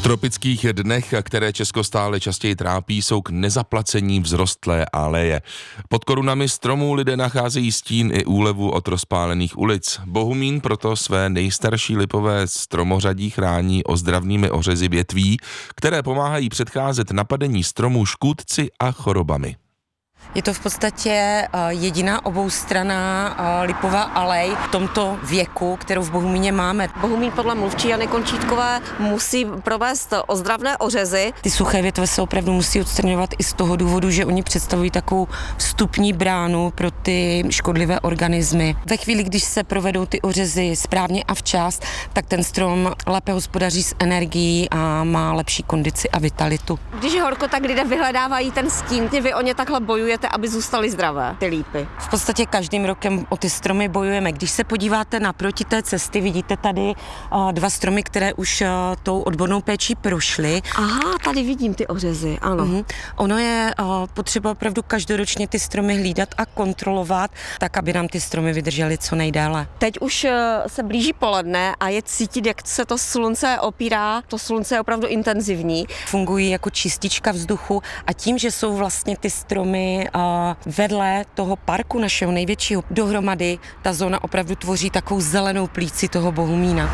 tropických dnech, které Česko stále častěji trápí, jsou k nezaplacení vzrostlé aleje. Pod korunami stromů lidé nacházejí stín i úlevu od rozpálených ulic. Bohumín proto své nejstarší lipové stromořadí chrání ozdravnými ořezy větví, které pomáhají předcházet napadení stromů škůdci a chorobami. Je to v podstatě jediná oboustranná lipová alej v tomto věku, kterou v Bohumíně máme. Bohumín podle mluvčí Jany Končítkové musí provést ozdravné ořezy. Ty suché větve se opravdu musí odstraňovat i z toho důvodu, že oni představují takovou vstupní bránu pro ty škodlivé organismy. Ve chvíli, když se provedou ty ořezy správně a včas, tak ten strom lépe hospodaří s energií a má lepší kondici a vitalitu. Když je horko, tak lidé vyhledávají ten stín. Vy o ně takhle bojujete, aby zůstaly zdravé, ty lípy. V podstatě každým rokem o ty stromy bojujeme. Když se podíváte naproti té cesty, vidíte tady dva stromy, které už tou odbornou péčí prošly. Aha, tady vidím ty ořezy, ano. Ono je potřeba opravdu každoročně ty stromy hlídat a kontrolovat, tak aby nám ty stromy vydržely co nejdéle. Teď už se blíží poledne a je cítit, jak se to slunce opírá. To slunce je opravdu intenzivní. Fungují jako čistička vzduchu a tím, že jsou vlastně ty stromy vedle toho parku našeho největšího dohromady, ta zóna opravdu tvoří takovou zelenou plíci toho Bohumína.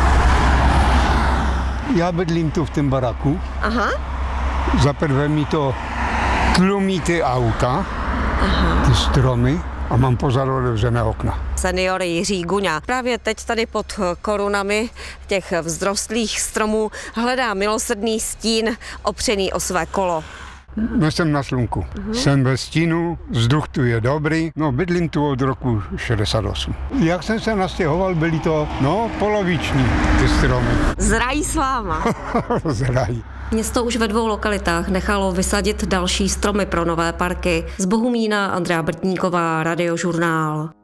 Já bydlím tu v tom baraku. Aha. Za prvé mi to tlumí ty auta, ty stromy a mám pozadu otevřené okna. Senior Jiří Guňa právě teď tady pod korunami těch vzrostlých stromů hledá milosrdný stín opřený o své kolo. No, jsem na slunku. Jsem ve stínu, vzduch tu je dobrý. No, bydlím tu od roku 68. Jak jsem se nastěhoval, byly to, poloviční ty stromy. Zrají s váma. Zrají. Město už ve 2 lokalitách nechalo vysadit další stromy pro nové parky. Z Bohumína Andrea Brtníková, Radiožurnál.